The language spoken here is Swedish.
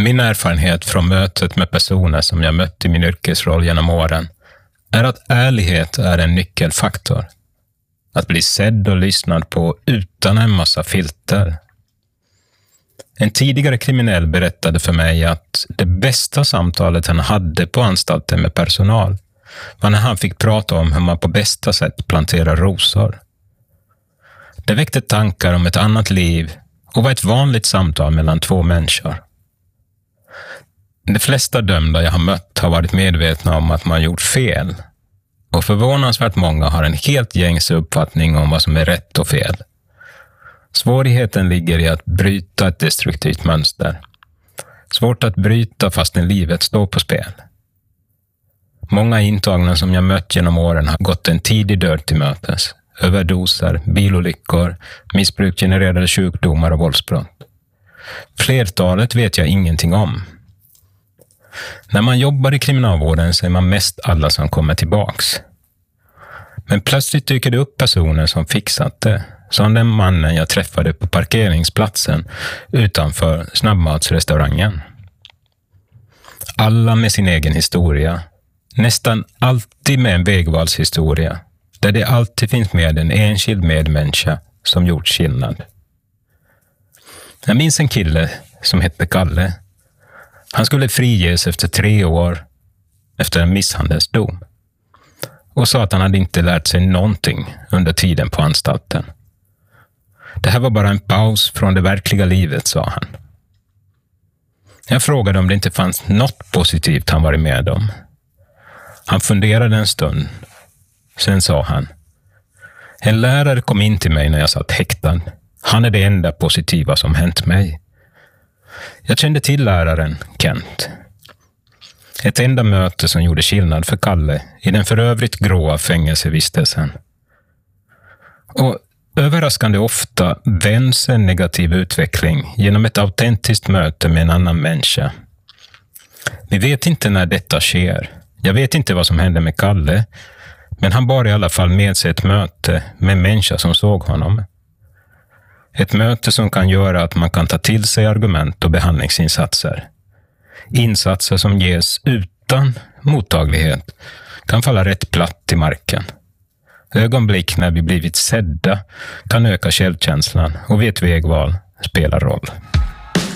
Min erfarenhet från mötet med personer som jag mött i min yrkesroll genom åren är att ärlighet är en nyckelfaktor. Att bli sedd och lyssnad på utan en massa filter. En tidigare kriminell berättade för mig att det bästa samtalet han hade på anstalten med personal var när han fick prata om hur man på bästa sätt planterar rosor. Det väckte tankar om ett annat liv och var ett vanligt samtal mellan två människor. De flesta dömda jag har mött har varit medvetna om att man gjort fel. Och förvånansvärt många har en helt gängse uppfattning om vad som är rätt och fel. Svårigheten ligger i att bryta ett destruktivt mönster. Svårt att bryta fastän livet står på spel. Många intagna som jag mött genom åren har gått en tidig död till mötes. Överdoser, bilolyckor, missbrukgenererade sjukdomar och våldsbrott. Flertalet vet jag ingenting om. När man jobbar i kriminalvården så är man mest alla som kommer tillbaks. Men plötsligt dyker det upp personer som fixat det. Som den mannen jag träffade på parkeringsplatsen utanför snabbmatsrestaurangen. Alla med sin egen historia. Nästan alltid med en vägvalshistoria. Där det alltid finns med en enskild medmänniska som gjort skillnad. Jag minns en kille som hette Kalle. Han skulle friges efter 3 år efter en misshandelsdom. Och sa att han hade inte lärt sig någonting under tiden på anstalten. Det här var bara en paus från det verkliga livet, sa han. Jag frågade om det inte fanns något positivt han varit med om. Han funderade en stund. Sen sa han: en lärare kom in till mig när jag satt häktad. Han är det enda positiva som hänt mig. Jag kände till läraren, Kent. Ett enda möte som gjorde skillnad för Kalle i den för övrigt gråa fängelsevistelsen. Och överraskande ofta vänds en negativ utveckling genom ett autentiskt möte med en annan människa. Vi vet inte när detta sker. Jag vet inte vad som hände med Kalle, men han bar i alla fall med sig ett möte med en människa som såg honom. Ett möte som kan göra att man kan ta till sig argument och behandlingsinsatser. Insatser som ges utan mottaglighet kan falla rätt platt i marken. Ögonblick när vi blivit sedda kan öka självkänslan och vid ett vägval spelar roll.